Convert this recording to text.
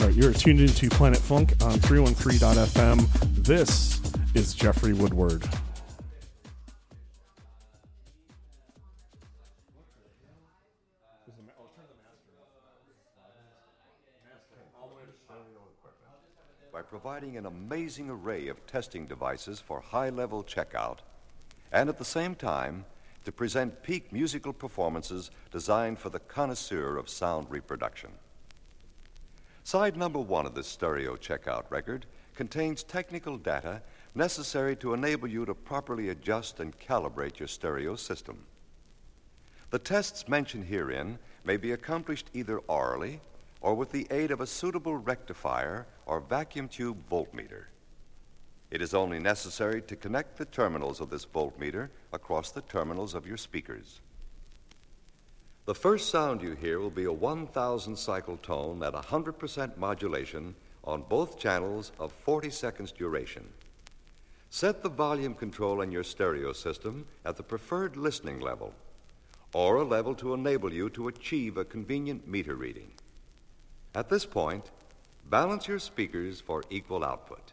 You're tuned into Planet Funk on 313.fm. This is Jeffrey Woodward. By providing an amazing array of testing devices for high-level checkout, and at the same time, to present peak musical performances designed for the connoisseur of sound reproduction. Side number 1 of this stereo checkout record contains technical data necessary to enable you to properly adjust and calibrate your stereo system. The tests mentioned herein may be accomplished either orally or with the aid of a suitable rectifier or vacuum tube voltmeter. It is only necessary to connect the terminals of this voltmeter across the terminals of your speakers. The first sound you hear will be a 1,000 cycle tone at 100% modulation on both channels of 40 seconds duration. Set the volume control in your stereo system at the preferred listening level, or a level to enable you to achieve a convenient meter reading. At this point, balance your speakers for equal output.